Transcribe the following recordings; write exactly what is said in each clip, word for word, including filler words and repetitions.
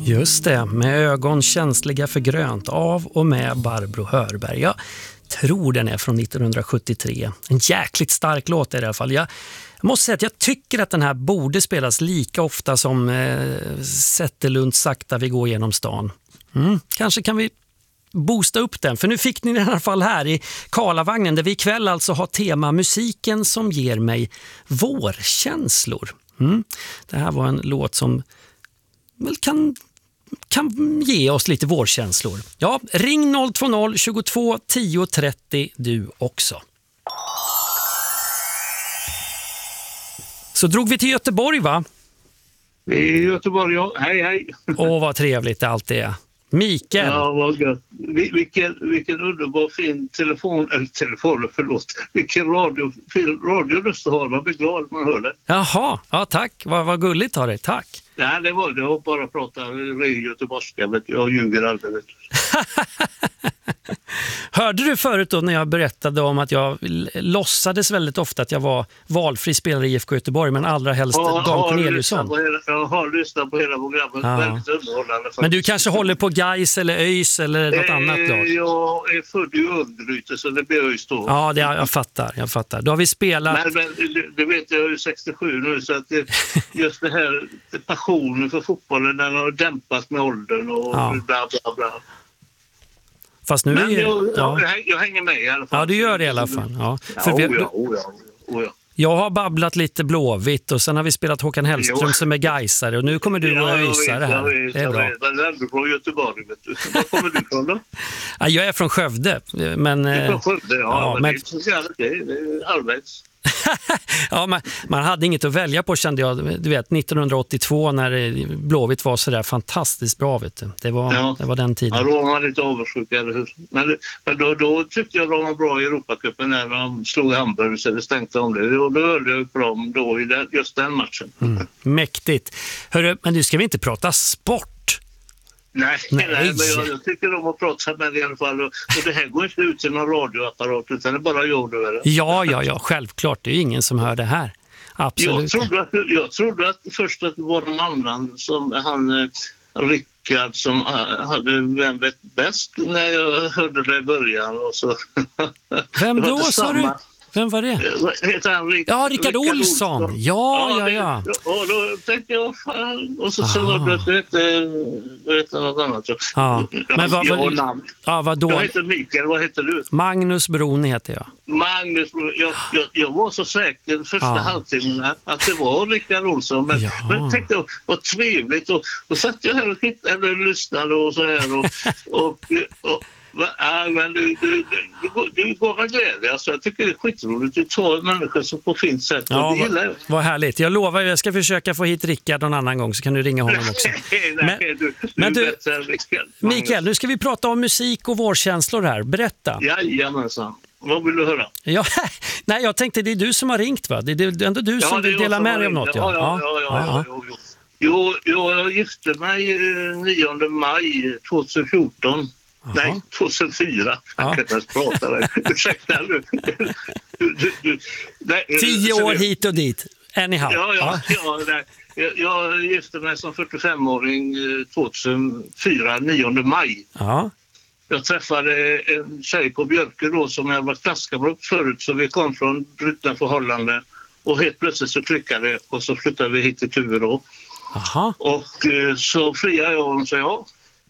Just det, med ögon känsliga för grönt, av och med Barbro Hörberg. Jag tror den är från nittonhundrasjuttiotre. En jäkligt stark låt i alla fall. Jag måste säga att jag tycker att den här borde spelas lika ofta som eh, Zetterlund sakta vi går genom stan. Mm, kanske kan vi boosta upp den, för nu fick ni i alla fall här i Karlavagnen, där vi ikväll alltså har tema musiken som ger mig vårkänslor. Mm. Det här var en låt som väl kan, kan ge oss lite vårkänslor. Ja, ring noll två noll tjugotvå tio trettio du också. Så drog vi till Göteborg, va? Det är Göteborg, ja. Hej, hej. Åh, vad trevligt allt är. Mikael. Ja, vad gött. Vil- Vilken, vilken underbar fin telefon, eller telefon, förlåt. Vilken radio, fin radioröst du har. Man blir glad när man hör det. Jaha, ja tack. Vad, vad gulligt har det, tack. Nej, det var det. Jag bara pratar ren göteborgska, vet du. Jag ljuger aldrig, vet du. Hörde du förut då när jag berättade om att jag låtsades väldigt ofta att jag var valfri spelare i I F K Göteborg, men allra helst Ja, Dan har Corneliusson? lyssnat på hela- Jag har lyssnat på hela programmet. Ja. Väldigt underhållande. Men du kanske håller på Gais eller ÖIS eller något Eh, annat lag? Jag är född i Örgryte, så det blir ÖIS då. Ja, det, jag fattar, jag fattar. Då har vi spelat... Men, men det, det vet jag, jag är sextiosju nu, så att det, just det här passionen för fotbollen, den har dämpats med åldern och Ja. bla bla bla. Fast nu Men är jag, ja. jag, jag hänger med i alla fall. Ja, du gör det i alla fall. Ja. Ja, För vi, oh ja, oh ja, oh ja. jag har babblat lite Blåvitt och sen har vi spelat Håkan Hellström Jo. som är gaisare och nu kommer du och Ja, jag öisare vet, jag här. vet, Det är jag bra. vet. Men det är ändå från Göteborg, vet du. Var kommer du ifrån då? Ja, jag är från Skövde, men... Du är eh, från Skövde, ja. ja, men men- det är inte så jävla okej. Det är halvvägs. ja, man, man hade inget att välja på, kände jag. Du vet, nittonhundraåttiotvå när eh, Blåvitt var så där fantastiskt bra, vet du. Det var, Ja. det var den Ja, tiden. då var man lite avundsjuk, eller hur? Men, men då, då tyckte jag de var bra i Europacupen när de slog Hamburg, så det stänkte om det. Och då höll jag på dem då i den, just den matchen. Mm. Mäktigt. Hörru, men nu ska vi inte prata sport. Nej, Nej. nej, men jag, jag tycker om att prata med det i alla fall. Och, och det här går inte ut till någon radioapparat, utan det är bara jag du är. Ja, ja, ja, självklart. Det är ju ingen som hör det här. Jag Absolut. trodde, att, jag trodde att först att det var någon annan, som han eh, Rickard, som eh, hade Vem vet bäst, när jag hörde det i början. Och så. Vem Det var då, inte sa du? samma. Vem var det? Eh, Heter han Rick, Ja, Rickard Olsson. Ja, ja, ja. det- Och då tänkte jag, fan. Och så så Aha. hörde jag att det hette, det hette något annat. Så. Ja, men vad- jag vad- har namn. Ja, vad då? Jag heter Mikael, vad heter du? Magnus Bron heter jag. Magnus, jag, jag, jag var så säker första Ja. halvtimmen att det var Rickard Olsson. Men, Ja. men jag tänkte, vad trevligt. Och, och satt jag här och tittade, eller lyssnade och så här. Och, och, och, va, ja, men du, du, du, du, går- du går med glädje. Alltså, jag tycker det är skitroligt. Du tar människor som på fint sätt. Ja, och det gillar jag. vad, vad härligt. Jag lovar, jag ska försöka få hit Rickard någon annan gång så kan du ringa honom också. Nej, Men- du, du, men är du- bättre än Rickard. Magnus. Mikael, nu ska vi prata om musik och vårkänslor här. Berätta. Jajamensan. Vad vill du höra? Ja, nej, jag tänkte det är du som har ringt, va? Det är det är ändå du som det är vill jag dela som med har dig om ringt. något. Ja, ja, ja. ja, ja, ja, ja. Jo, jo, jag gifte mig eh, nionde maj tjugohundrafjorton. Jaha. Nej, tjugohundrafyra. Ja. Jag kan inte ens prata där. Ursäkta nu. Du, du, du. Nej, eh, Tio så år det- hit och dit. Anyhow. Ja, ja, ja. nej. Jag, jag gifte mig som fyrtiofemåring eh, tjugohundrafyra, nionde maj. Ja. Jag träffade en tjej på Björke då som jag var klasskamrat förut, så vi kom från brutna förhållanden och helt plötsligt så klickade det och så flyttade vi hit till Tuve då. Aha. Och eh, så friade jag och sa ja.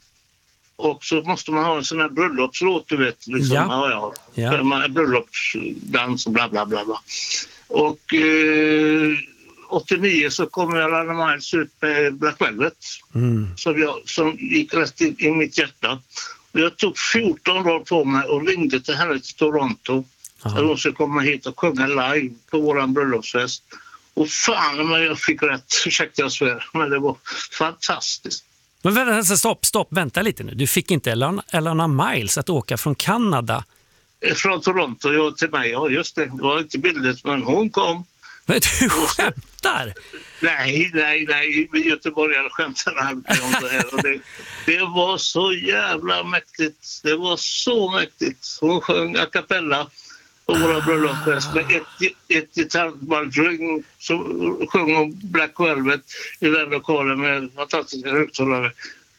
Och så måste man ha en sån här bröllopslåt, du vet. Liksom. Ja. Ja, ja. Ja. För man- bröllopsdans och bla bla bla. bla. Och eh, åttionio så kom jag Alana Miles ut med Black Velvet. Mm. Som, jag, som gick rätt in i mitt hjärta. Och jag tog fjorton dagar på mig och ringde till henne till Toronto. Aha. Att hon skulle komma hit och sjunga live på vår bröllopsfest. Och fan, men jag fick rätt. Ursäkta jag svär, men det var fantastiskt. Men vänta, stopp, stopp, vänta lite nu. Du fick inte Elana, Elana Miles att åka från Kanada. Från Toronto ja, till mig, ja just det. Det var inte billigt, men hon kom. Men du skämtar? Nej, nej, nej. Vi göteborgare skämtar alltid om det här. Och det, det var så jävla mäktigt. Det var så mäktigt. Hon sjöng a cappella på våra bröllopsfest med ett, ett gitarrband som sjöng om Black Velvet i den lokalen med fantastiska högtalare.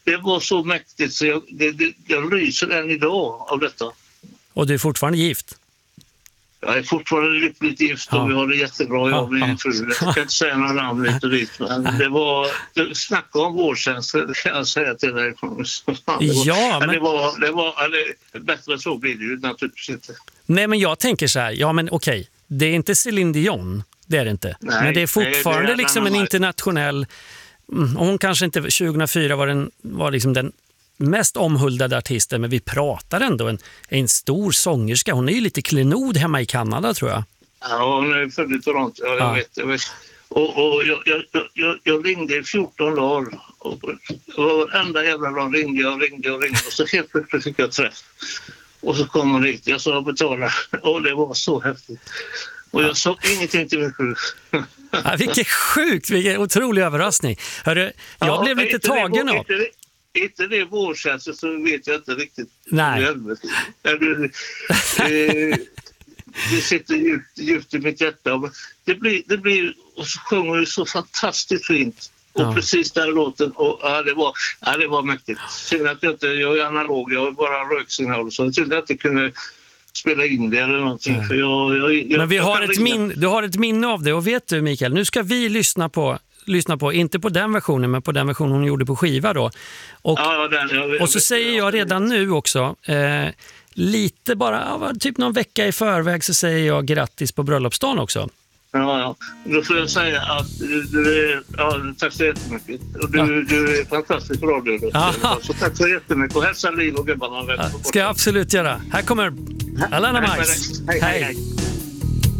det var så mäktigt så jag, det, det, jag ryser än idag av detta. Och du är fortfarande gift? Jag är fortfarande lyckligt gift och Ja. vi har det jättebra, jag och min Ja. fru. Jag kan inte säga några namn hit och dit, men det var, snacka om vårdtjänst, det kan jag säga till dig. Det var, Ja, men- det var, det var det, bättre så blir det ju naturligtvis inte. Nej, men jag tänker så här, ja men okej, det är inte Céline Dion, det är det inte. Nej, men det är fortfarande nej, det är liksom en annan- internationell, mm, hon kanske inte, tjugohundrafyra var, den, var liksom den mest omhuldade artisten, men vi pratar ändå en, en stor sångerska. Hon är ju lite klenod hemma i Kanada, tror jag. Ja, hon är född i Toronto, ja, jag Ja. vet. Jag vet. Och, och jag, jag, jag, jag ringde i fjorton dagar. Och varenda jävla dag ringde jag, ringde och ringde. Och så helt plötsligt fick jag träff. Och så kom hon hit. Jag sa betala. Och det var så häftigt. Och jag sa ingenting till min fru. Ja, vilken sjukt, vilken otrolig överraskning. Hörru, jag Ja, blev lite inte det- tagen av. Inte det, inte det vårdtjänsten så vet jag inte riktigt. Nej. I helvete. Eller, eh, det sitter djupt, djupt i mitt hjärta. Det blir, det blir, och så sjunger du så fantastiskt fint. Och Ja. precis den låten, och ja, det var, ja, det var mäktigt. Synd att jag inte, jag är analog, jag har bara röksignal. Så jag trodde att jag kunde spela in det eller någonting. För jag, jag, jag, Men vi jag har kan ett ringa. min, du har ett minne av det, och vet du Mikael, nu ska vi lyssna på, lyssna på, inte på den versionen, men på den version hon gjorde på skiva då. Och, Ja, ja, den, jag, och så säger jag redan nu också, eh, lite bara, ja, typ någon vecka i förväg så säger jag grattis på bröllopsdagen också. Ja, ja. Då får jag säga att du är... Ja, tack så jättemycket. Och du, Ja. du är fantastisk radio. Ja. Så tack så jättemycket. Och hälsa Liv och gubbarna. Ska jag absolut göra. Här kommer Alana Hej med Mice. dig. Hej, hej, hej.